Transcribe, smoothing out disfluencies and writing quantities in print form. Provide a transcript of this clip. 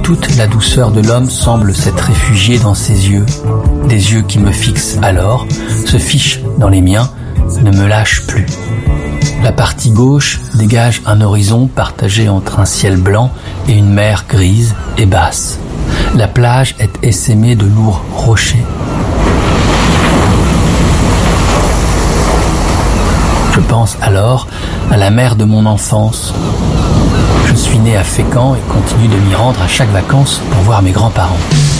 Toute la douceur de l'homme semble s'être réfugiée dans ses yeux. Des yeux qui me fixent alors, se fichent dans les miens, ne me lâchent plus. La partie gauche dégage un horizon partagé entre un ciel blanc et une mer grise et basse. La plage est essaimée de lourds rochers. Je pense alors à la mer de mon enfance. Je suis né à Fécamp et continue de m'y rendre à chaque vacances pour voir mes grands-parents.